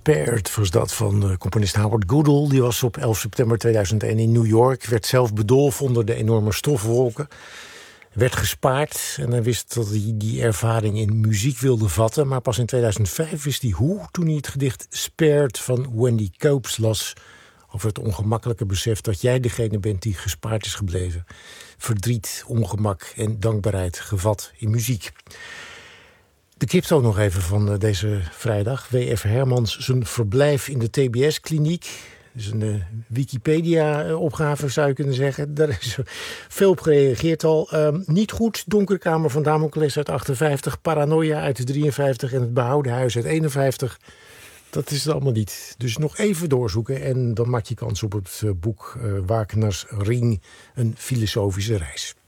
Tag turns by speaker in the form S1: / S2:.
S1: Spared was dat van componist Howard Goodall. Die was op 11 september 2001 in New York. Werd zelf bedolven onder de enorme stofwolken. Werd gespaard en hij wist dat hij die ervaring in muziek wilde vatten. Maar pas in 2005 wist hij hoe, toen hij het gedicht Spared van Wendy Copes las. Over het ongemakkelijke besef dat jij degene bent die gespaard is gebleven. Verdriet, ongemak en dankbaarheid gevat in muziek. De crypto nog even van deze vrijdag. W.F. Hermans zijn verblijf in de TBS-kliniek. Dus een Wikipedia-opgave zou je kunnen zeggen. Daar is veel op gereageerd al. Niet goed, Donkere Kamer van Damocles uit 58. Paranoia uit 53 en het Behouden Huis uit 51. Dat is het allemaal niet. Dus nog even doorzoeken en dan maak je kans op het boek Wagners Ring, een filosofische reis.